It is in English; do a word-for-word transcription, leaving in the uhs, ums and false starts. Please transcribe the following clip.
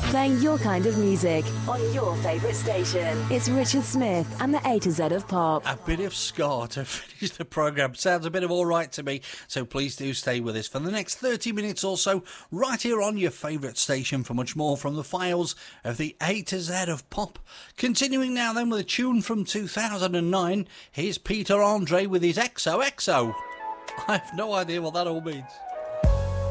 Playing your kind of music on your favourite station. It's Richard Smith and the A to Z of Pop. A bit of ska to finish the programme. Sounds a bit of all right to me, so please do stay with us for the next thirty minutes or so, right here on your favourite station for much more from the files of the A to Z of Pop. Continuing now then with a tune from two thousand nine, here's Peter Andre with his X O X O. I have no idea what that all means.